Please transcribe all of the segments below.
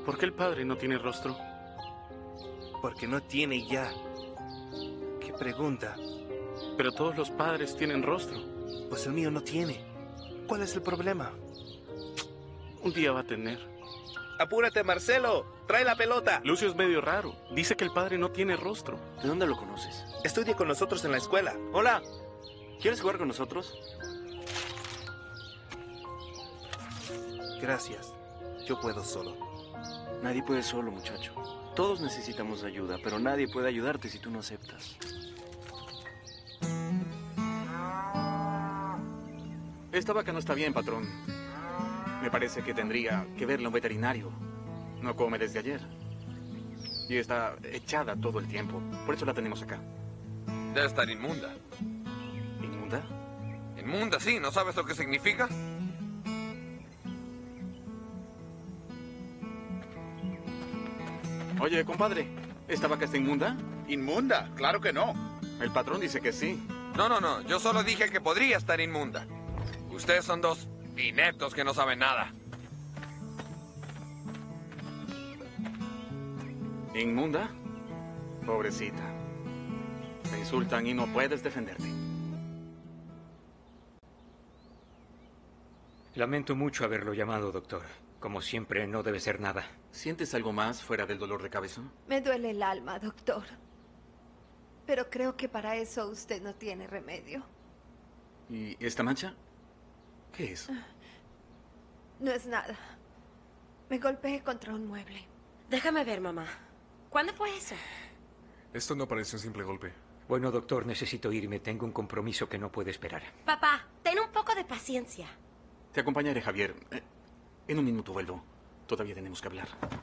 ¿Por qué el padre no tiene rostro? Porque no tiene ya. ¿Qué pregunta? Pero todos los padres tienen rostro. Pues el mío no tiene. ¿Cuál es el problema? Un día va a tener. ¡Apúrate, Marcelo! ¡Trae la pelota! Lucio es medio raro. Dice que el padre no tiene rostro. ¿De dónde lo conoces? Estudia con nosotros en la escuela. Hola, ¿quieres jugar con nosotros? Gracias. Yo puedo solo. Nadie puede solo, muchacho. Todos necesitamos ayuda, pero nadie puede ayudarte si tú no aceptas. Esta vaca no está bien, patrón. Me parece que tendría que verla un veterinario. No come desde ayer. Y está echada todo el tiempo. Por eso la tenemos acá. Debe estar inmunda. ¿Inmunda? Inmunda, sí. ¿No sabes lo que significa? Oye, compadre, ¿esta vaca está inmunda? ¿Inmunda? Claro que no. El patrón dice que sí. No. Yo solo dije que podría estar inmunda. Ustedes son dos ineptos que no saben nada. ¿Inmunda? Pobrecita. Te insultan y no puedes defenderte. Lamento mucho haberlo llamado, doctor. Como siempre, no debe ser nada. ¿Sientes algo más fuera del dolor de cabeza? Me duele el alma, doctor. Pero creo que para eso usted no tiene remedio. ¿Y esta mancha? ¿Qué es? No es nada. Me golpeé contra un mueble. Déjame ver, mamá. ¿Cuándo fue eso? Esto no parece un simple golpe. Bueno, doctor, necesito irme. Tengo un compromiso que no puede esperar. Papá, ten un poco de paciencia. Te acompañaré, Javier. En un minuto vuelvo. Todavía tenemos que hablar.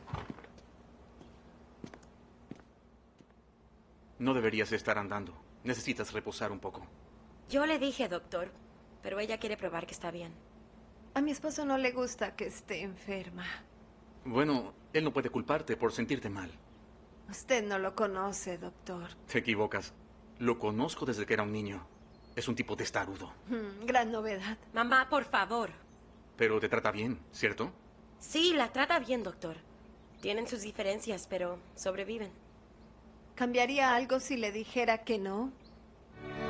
No deberías estar andando. Necesitas reposar un poco. Yo le dije, doctor, pero ella quiere probar que está bien. A mi esposo no le gusta que esté enferma. Bueno, él no puede culparte por sentirte mal. Usted no lo conoce, doctor. Te equivocas. Lo conozco desde que era un niño. Es un tipo testarudo. Gran novedad. Mamá, por favor. Pero te trata bien, ¿cierto? Sí, la trata bien, doctor. Tienen sus diferencias, pero sobreviven. ¿Cambiaría algo si le dijera que no?